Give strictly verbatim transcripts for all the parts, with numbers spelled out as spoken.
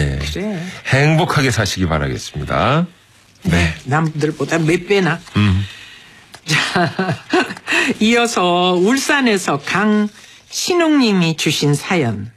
예. 그래. 행복하게 사시기 바라겠습니다. 네. 남들보다 몇 배나. 음. 자, 이어서 울산에서 강신웅님이 주신 사연.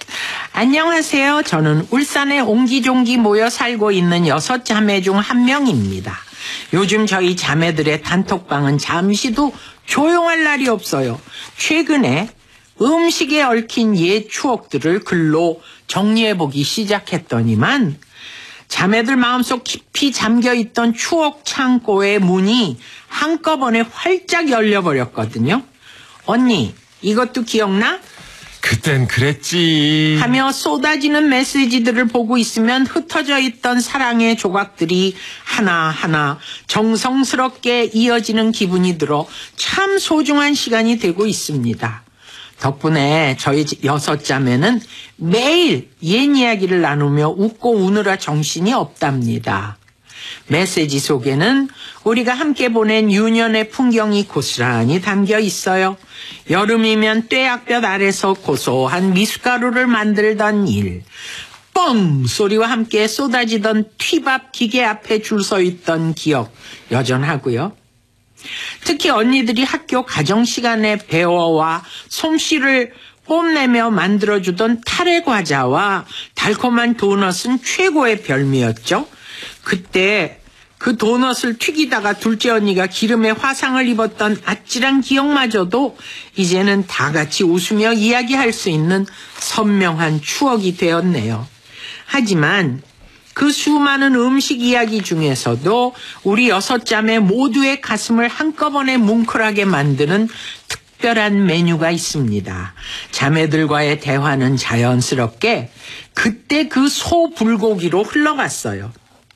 안녕하세요. 저는 울산에 옹기종기 모여 살고 있는 여섯 자매 중 한 명입니다. 요즘 저희 자매들의 단톡방은 잠시도 조용할 날이 없어요. 최근에 음식에 얽힌 옛 추억들을 글로 정리해보기 시작했더니만 자매들 마음속 깊이 잠겨있던 추억 창고의 문이 한꺼번에 활짝 열려버렸거든요. 언니, 이것도 기억나? 그땐 그랬지. 하며 쏟아지는 메시지들을 보고 있으면 흩어져 있던 사랑의 조각들이 하나하나 정성스럽게 이어지는 기분이 들어 참 소중한 시간이 되고 있습니다. 덕분에 저희 여섯 자매는 매일 옛 이야기를 나누며 웃고 우느라 정신이 없답니다. 메시지 속에는 우리가 함께 보낸 유년의 풍경이 고스란히 담겨 있어요. 여름이면 뙤약볕 아래서 고소한 미숫가루를 만들던 일, 뻥 소리와 함께 쏟아지던 튀밥 기계 앞에 줄 서 있던 기억 여전하고요. 특히 언니들이 학교 가정 시간에 배워와 솜씨를 뽐내며 만들어주던 타레 과자와 달콤한 도넛은 최고의 별미였죠. 그때 그 도넛을 튀기다가 둘째 언니가 기름에 화상을 입었던 아찔한 기억마저도 이제는 다 같이 웃으며 이야기할 수 있는 선명한 추억이 되었네요. 하지만 그 수많은 음식 이야기 중에서도 우리 여섯 자매 모두의 가슴을 한꺼번에 뭉클하게 만드는 특별한 메뉴가 있습니다. 자매들과의 대화는 자연스럽게 그때 그 소불고기로 흘러갔어요.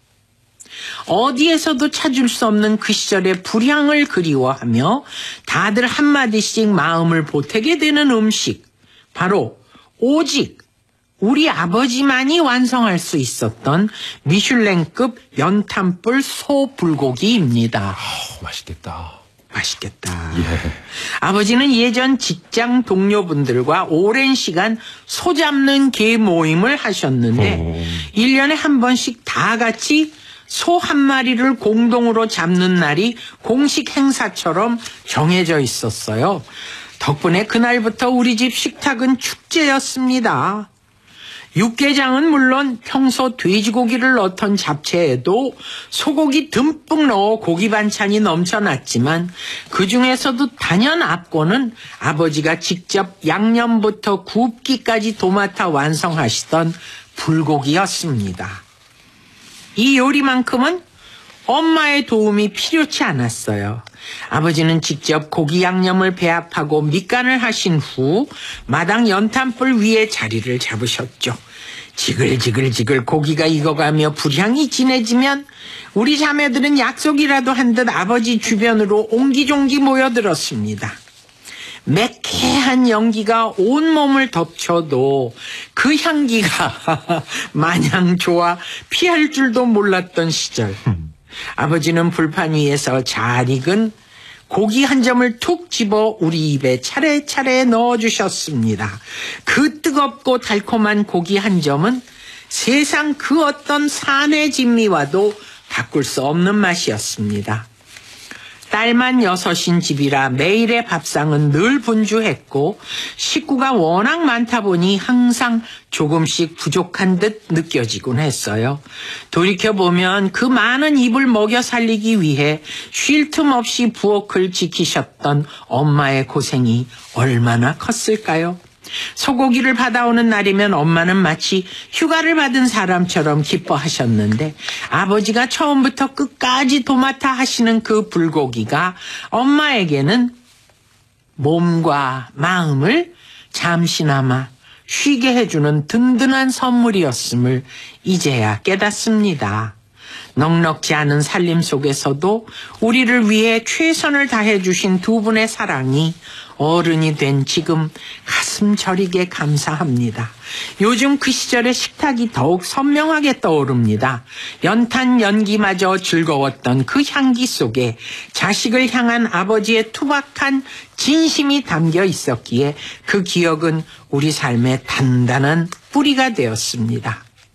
어디에서도 찾을 수 없는 그 시절의 불향을 그리워하며 다들 한마디씩 마음을 보태게 되는 음식, 바로 오직 우리 아버지만이 완성할 수 있었던 미슐랭급 연탄불 소불고기입니다. 아, 맛있겠다. 맛있겠다. 예. 아버지는 예전 직장 동료분들과 오랜 시간 소 잡는 개 모임을 하셨는데 오. 일 년에 한 번씩 다 같이 소 한 마리를 공동으로 잡는 날이 공식 행사처럼 정해져 있었어요. 덕분에 그날부터 우리 집 식탁은 축제였습니다. 육개장은 물론 평소 돼지고기를 넣던 잡채에도 소고기 듬뿍 넣어 고기 반찬이 넘쳐났지만 그중에서도 단연 압권은 아버지가 직접 양념부터 굽기까지 도맡아 완성하시던 불고기였습니다. 이 요리만큼은 엄마의 도움이 필요치 않았어요. 아버지는 직접 고기 양념을 배합하고 밑간을 하신 후 마당 연탄불 위에 자리를 잡으셨죠. 지글지글지글 고기가 익어가며 불향이 진해지면 우리 자매들은 약속이라도 한 듯 아버지 주변으로 옹기종기 모여들었습니다. 매캐한 연기가 온몸을 덮쳐도 그 향기가 마냥 좋아 피할 줄도 몰랐던 시절. 아버지는 불판 위에서 잘 익은 고기 한 점을 툭 집어 우리 입에 차례차례 넣어주셨습니다. 그 뜨겁고 달콤한 고기 한 점은 세상 그 어떤 산의 진미와도 바꿀 수 없는 맛이었습니다. 딸만 여섯인 집이라 매일의 밥상은 늘 분주했고 식구가 워낙 많다 보니 항상 조금씩 부족한 듯 느껴지곤 했어요. 돌이켜보면 그 많은 입을 먹여 살리기 위해 쉴 틈 없이 부엌을 지키셨던 엄마의 고생이 얼마나 컸을까요? 소고기를 받아오는 날이면 엄마는 마치 휴가를 받은 사람처럼 기뻐하셨는데 아버지가 처음부터 끝까지 도맡아 하시는 그 불고기가 엄마에게는 몸과 마음을 잠시나마 쉬게 해주는 든든한 선물이었음을 이제야 깨닫습니다. 넉넉지 않은 살림 속에서도 우리를 위해 최선을 다해주신 두 분의 사랑이 어른이 된 지금 가슴 저리게 감사합니다. 요즘 그 시절의 식탁이 더욱 선명하게 떠오릅니다. 연탄 연기마저 즐거웠던 그 향기 속에 자식을 향한 아버지의 투박한 진심이 담겨 있었기에 그 기억은 우리 삶의 단단한 뿌리가 되었습니다.